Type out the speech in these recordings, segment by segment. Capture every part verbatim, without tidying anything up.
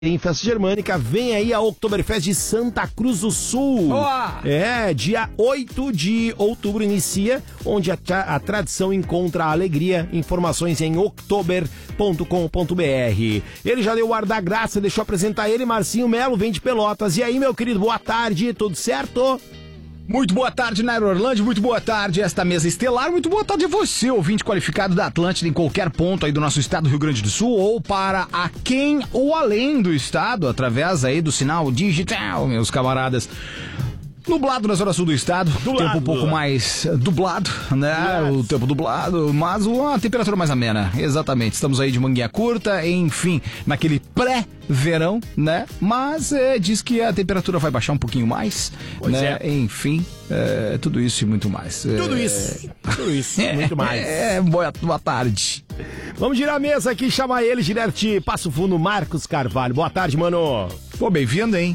em Festa Germânica, vem aí a Oktoberfest de Santa Cruz do Sul. Boa! É, dia oito de outubro inicia, onde a, a tradição encontra a alegria. Informações em oktober ponto com ponto b r. Ele já deu o ar da graça, deixa eu apresentar ele, Marcinho Melo, vem de Pelotas. E aí, meu querido, boa tarde, tudo certo? Muito boa tarde, Nairo Orlando, muito boa tarde esta mesa estelar, muito boa tarde a você, ouvinte qualificado da Atlântida em qualquer ponto aí do nosso estado do Rio Grande do Sul, ou para a quem ou além do estado, através aí do sinal digital, meus camaradas. Nublado na zona sul do estado, dublado. Tempo um pouco mais dublado, né? Yes. O tempo dublado, mas uma temperatura mais amena, exatamente. Estamos aí de manguinha curta, enfim, naquele pré-verão, né? Mas é, diz que a temperatura vai baixar um pouquinho mais, pois né? É. Enfim, é, tudo isso e muito mais. Tudo é... isso, tudo isso e muito mais. É, boa, boa tarde. Vamos girar a mesa aqui, chamar ele, direto Passo Fundo, Marcos Carvalho. Boa tarde, mano. Pô, bem-vindo, hein?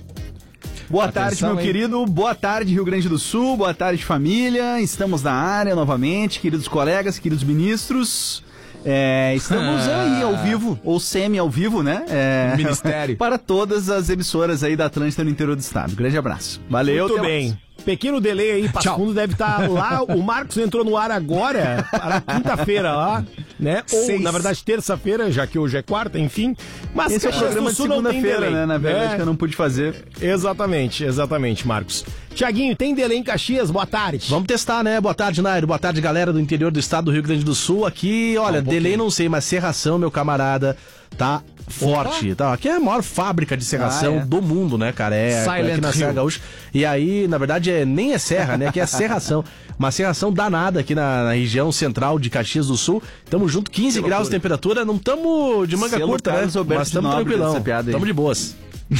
Boa Atenção, tarde, meu hein? querido. Boa tarde, Rio Grande do Sul. Boa tarde, família. Estamos na área novamente, queridos colegas, queridos ministros. É, estamos ah. aí ao vivo, ou semi ao vivo, né? É, Ministério. Para todas as emissoras aí da Atlântida no interior do estado. Grande abraço. Valeu. Muito bem. Mais. Pequeno delay aí, Passo Fundo deve estar lá. O Marcos entrou no ar agora, para quinta-feira lá, né? Ou, Seis. na verdade, terça-feira, já que hoje é quarta, enfim. Mas esse é o programa de segunda-feira, né? Na verdade, é. que eu não pude fazer. Exatamente, exatamente, Marcos. Tiaguinho, tem delay em Caxias? Boa tarde. Vamos testar, né? Boa tarde, Nairo. Boa tarde, galera do interior do estado do Rio Grande do Sul. Aqui, olha, um delay não sei, mas serração, meu camarada, tá forte, tá? Aqui é a maior fábrica de serração ah, é. do mundo, né, cara? É Silent aqui na Hill. Serra Gaúcha. E aí, na verdade, é, nem é serra, né? Aqui é serração. Uma serração danada aqui na, na região central de Caxias do Sul. Tamo junto, quinze graus de temperatura. Não tamo de manga Selo curta, né? Mas tamo tranquilão. Tamo de boas.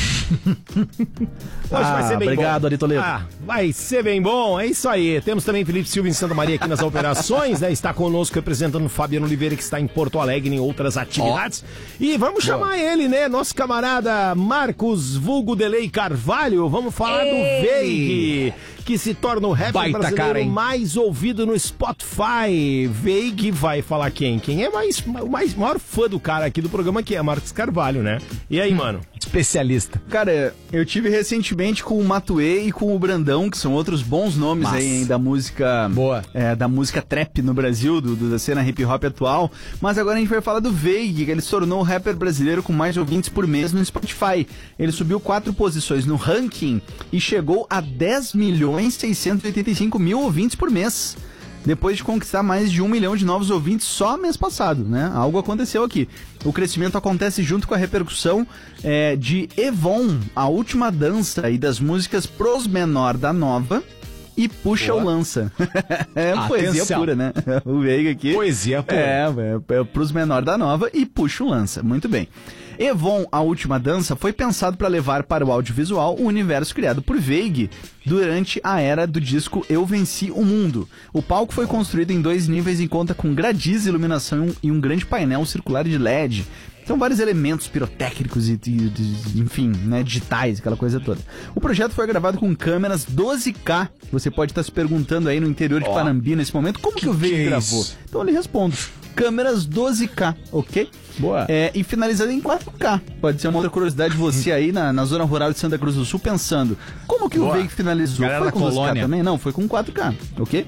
Hoje ah, vai ser bem obrigado, bom. Ari Toledo. Ah, vai ser bem bom, é isso aí. Temos também Felipe Silva em Santa Maria aqui nas operações, né? Está conosco representando o Fabiano Oliveira, que está em Porto Alegre em outras atividades. Oh. E vamos chamar Boa. ele, né? Nosso camarada Marcos Vulgo Delay Carvalho. Vamos falar Ei. do Veig, que se torna o rapper Baita brasileiro cara, mais ouvido no Spotify. Veig vai falar quem? Quem é mais, o mais, maior fã do cara aqui do programa, que é Marcos Carvalho, né? E aí, mano? Especialista. Cara, eu tive recentemente com o Matuê e com o Brandão, que são outros bons nomes Mas. aí da música Boa. É, da música trap no Brasil, do, do, da cena hip hop atual. Mas agora a gente vai falar do Veig, que ele se tornou o rapper brasileiro com mais ouvintes por mês no Spotify. Ele subiu quatro posições no ranking e chegou a dez milhões seiscentos e oitenta e cinco mil ouvintes por mês. Depois de conquistar mais de um milhão de novos ouvintes só mês passado, né? Algo aconteceu aqui. O crescimento acontece junto com a repercussão é, de Evon, A Última Dança, e das músicas Pros Menor da Nova e Puxa Boa. o Lança. É poesia pura, né? O Veig aqui. Poesia pura. É, é, é Pros Menor da Nova e Puxa o Lança. Muito bem. Evon, A Última Dança, foi pensado para levar para o audiovisual o universo criado por Veig durante a era do disco Eu Venci o Mundo. O palco foi construído em dois níveis e conta com gradis, iluminação e um grande painel circular de L E D. São vários elementos pirotécnicos e, e, e enfim, né, digitais, aquela coisa toda. O projeto foi gravado com câmeras doze K. Você pode estar se perguntando aí no interior de oh, Panambi nesse momento, como que, que o Veig é gravou? Isso? Então eu lhe respondo. Câmeras doze K, ok? Boa. É, e finalizado em quatro K. Pode ser uma outra curiosidade você aí na, na zona rural de Santa Cruz do Sul pensando, como que Boa. o Veig finalizou? Galera foi com doze K também? Não, foi com quatro K, ok?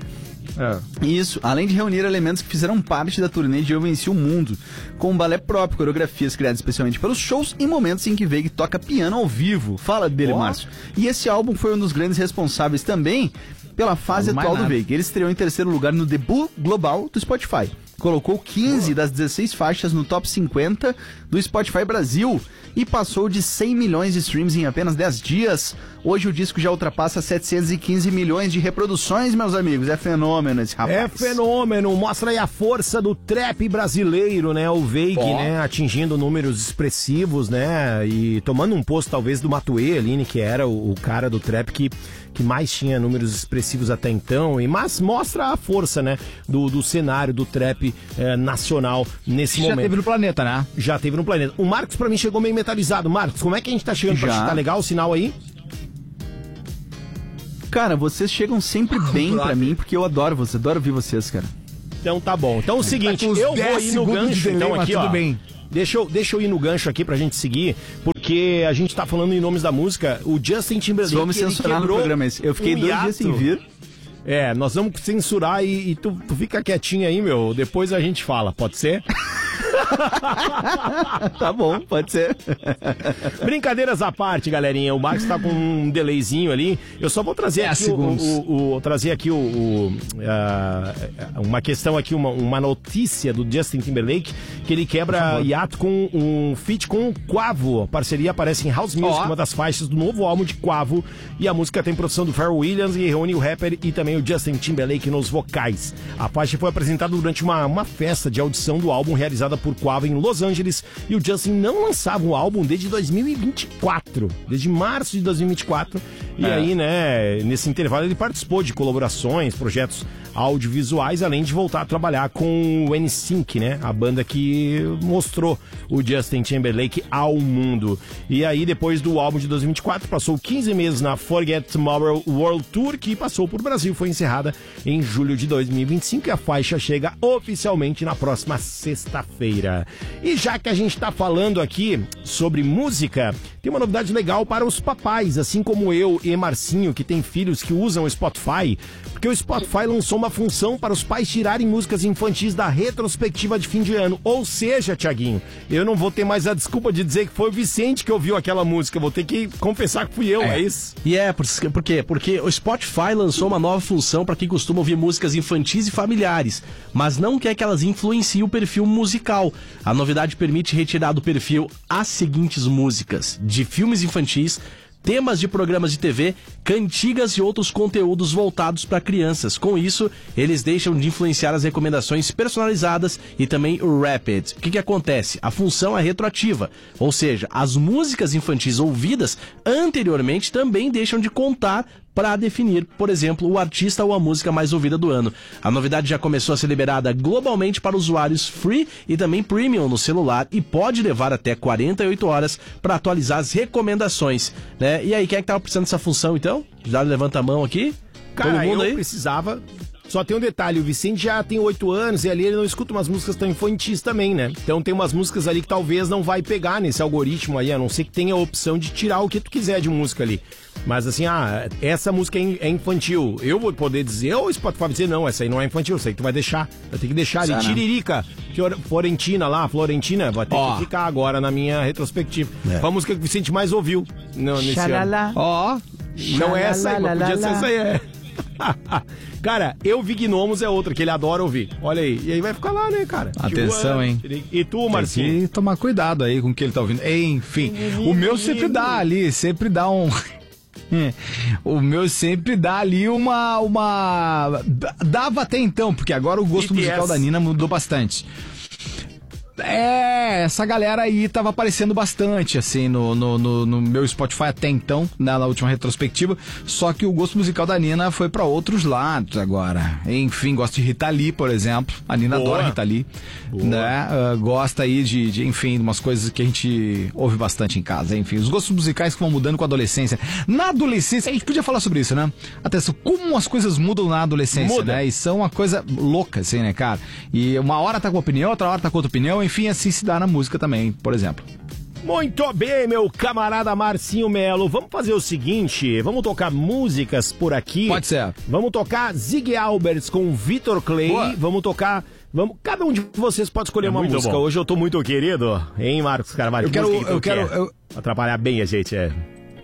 É. Isso, além de reunir elementos que fizeram parte da turnê de Eu Venci o Mundo, com um balé próprio, coreografias criadas especialmente pelos shows e momentos em que Veig toca piano ao vivo. Fala dele, oh. Márcio. E esse álbum foi um dos grandes responsáveis também pela fase Não atual do Veig. Ele estreou em terceiro lugar no debut global do Spotify. Colocou quinze oh. das dezesseis faixas no top cinquenta do Spotify Brasil e passou de cem milhões de streams em apenas dez dias. Hoje o disco já ultrapassa setecentos e quinze milhões de reproduções, meus amigos. É fenômeno esse rapaz. É fenômeno. Mostra aí a força do trap brasileiro, né? O Veig, oh. né? Atingindo números expressivos, né? E tomando um posto talvez do Matuê ali, né? Que era o, o cara do trap que, que mais tinha números expressivos até então. E, mas mostra a força, né? Do, do cenário do trap é, nacional nesse já momento. Já teve no planeta, né? Já teve no planeta. O Marcos pra mim chegou meio metalizado. Marcos, como é que a gente tá chegando? Já. Pra... Tá legal o sinal aí? Cara, vocês chegam sempre bem pra mim, porque eu adoro vocês, adoro ouvir vocês, cara. Então tá bom. Então é o seguinte, tá eu vou ir no gancho, delay, então aqui, ó. Tudo bem. deixa eu, deixa eu ir no gancho aqui pra gente seguir, porque a gente tá falando em nomes da música. O Justin Timberlake, vamos censurar no programa esse. Eu fiquei um dois hiato. dias sem vir. É, nós vamos censurar e, e tu, tu fica quietinho aí, meu. Depois a gente fala, pode ser? Tá bom, pode ser. Brincadeiras à parte, galerinha. O Marcos tá com um delayzinho ali. Eu só vou trazer é aqui o, o, o, trazer aqui o, o uh, uma questão aqui, uma, uma notícia do Justin Timberlake, que ele quebra hiato com um feat com o Quavo. A parceria aparece em House Music, oh. uma das faixas do novo álbum de Quavo, e a música tem produção do Pharrell Williams e reúne o rapper e também o Justin Timberlake nos vocais. A faixa foi apresentada durante uma, uma festa de audição do álbum realizada por Quavo em Los Angeles, e o Justin não lançava o álbum desde dois mil e vinte e quatro, desde março de dois mil e vinte e quatro, e é. aí, né, nesse intervalo ele participou de colaborações, projetos audiovisuais, além de voltar a trabalhar com o N Sync, né, a banda que mostrou o Justin Timberlake ao mundo. E aí, depois do álbum de dois mil e vinte e quatro, passou quinze meses na Forget Tomorrow World Tour, que passou por Brasil, foi encerrada em julho de dois mil e vinte e cinco, e a faixa chega oficialmente na próxima sexta-feira. E já que a gente tá falando aqui sobre música, tem uma novidade legal para os papais, assim como eu e Marcinho, que tem filhos que usam o Spotify, porque o Spotify lançou uma função para os pais tirarem músicas infantis da retrospectiva de fim de ano. Ou seja, Thiaguinho, eu não vou ter mais a desculpa de dizer que foi o Vicente que ouviu aquela música, vou ter que confessar que fui eu, é, é isso? E é, por, por quê? Porque o Spotify lançou uma nova função para quem costuma ouvir músicas infantis e familiares, mas não quer que elas influenciem o perfil musical. A novidade permite retirar do perfil as seguintes músicas de filmes infantis, temas de programas de T V, cantigas e outros conteúdos voltados para crianças. Com isso, eles deixam de influenciar as recomendações personalizadas e também o Rapid. O que que acontece? A função é retroativa, ou seja, as músicas infantis ouvidas anteriormente também deixam de contar para definir, por exemplo, o artista ou a música mais ouvida do ano. A novidade já começou a ser liberada globalmente para usuários free e também premium no celular, e pode levar até quarenta e oito horas para atualizar as recomendações, né? E aí, quem é que tava precisando dessa função, então? Já levanta a mão aqui. Cara, todo mundo eu aí? precisava. Só tem um detalhe, o Vicente já tem oito anos e ali ele não escuta umas músicas tão infantis também, né? Então tem umas músicas ali que talvez não vai pegar nesse algoritmo aí, a não ser que tenha a opção de tirar o que tu quiser de música ali. Mas assim, ah, essa música é infantil. Eu vou poder dizer, ou o Spotify vai dizer, não, essa aí não é infantil, essa aí tu vai deixar. Vai ter que deixar ali. Tiririca, Florentina lá, Florentina, vai ter oh. que ficar agora na minha retrospectiva. É. Foi a música que o Vicente mais ouviu no, nesse Xalala. ano. Ó, oh, não é essa aí, mas podia ser essa aí, é. Cara, Eu Vi Gnomos é outra que ele adora ouvir. Olha aí. E aí vai ficar lá, né, cara? Atenção, hein? E tu, Marcinho? Tem que tomar cuidado aí com o que ele tá ouvindo. Enfim, o meu sempre dá ali, sempre dá um... O meu sempre dá ali uma... uma... Dava até então, porque agora o gosto B T S musical da Nina mudou bastante. É, essa galera aí tava aparecendo bastante, assim, no, no, no, no meu Spotify até então, na, na última retrospectiva. Só que o gosto musical da Nina foi pra outros lados agora. Enfim, gosta de Rita Lee, por exemplo. A Nina Boa. adora Rita Lee. Boa. Né? Uh, gosta aí de, de, enfim, de umas coisas que a gente ouve bastante em casa. Enfim, os gostos musicais que vão mudando com a adolescência. Na adolescência, a gente podia falar sobre isso, né? Atenção, como as coisas mudam na adolescência, Muda. né? E são uma coisa louca, assim, né, cara? E uma hora tá com opinião, outra hora tá com outra opinião. Enfim, assim se dá na música também, por exemplo. Muito bem, meu camarada Marcinho Melo. Vamos fazer o seguinte, vamos tocar músicas por aqui. Pode ser. Vamos tocar Ziggy Alberts com Vitor Clay. Boa. Vamos tocar... Vamos, cada um de vocês pode escolher é uma música. Bom. Hoje eu tô muito querido, hein, Marcos Carvalho? Eu quero... Que eu quero eu... atrapalhar bem a gente, é...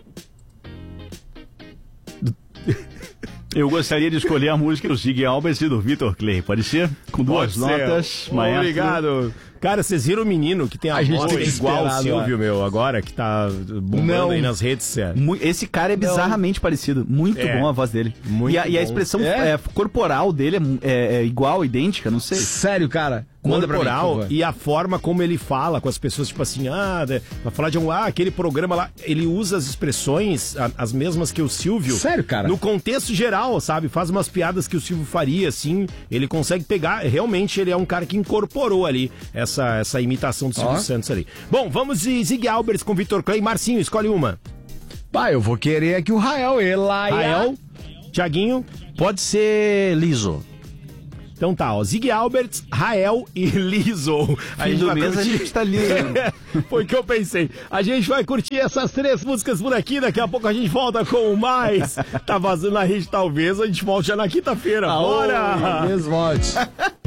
Eu gostaria de escolher a música do Ziggy Alberts e do Vitor Clay. Pode ser? Com duas Pode notas. Ser. Obrigado. Cara, vocês viram o menino que tem a, a voz igual o Silvio, meu, agora, que tá bombando não. aí nas redes, sério. Esse cara é bizarramente não. parecido. Muito é. bom a voz dele. Muito e, a, e a expressão é? É, corporal dele é, é, é igual, idêntica, não sei. Sério, cara? Corporal mim, e a forma como ele fala com as pessoas, tipo assim, ah, vai falar de um, ah, aquele programa lá, ele usa as expressões, a, as mesmas que o Silvio. Sério, cara? No contexto geral, sabe? Faz umas piadas que o Silvio faria, assim, ele consegue pegar, realmente ele é um cara que incorporou ali essa, essa imitação do Silvio oh. Santos ali. Bom, vamos de Ziggy Alberts com Vitor Clay. Marcinho, escolhe uma. Pá, eu vou querer aqui o Rael, Elaia. Rael, Thiaguinho. Pode ser Liso. Então tá, ó, Zig Alberts, Rael e Lizzo. A Fim gente do vai mês a curtir. gente tá liso. Foi o que eu pensei. A gente vai curtir essas três músicas por aqui, daqui a pouco a gente volta com mais. Tá vazando a rede, talvez a gente volte já na quinta-feira. Bora! Talvez volte.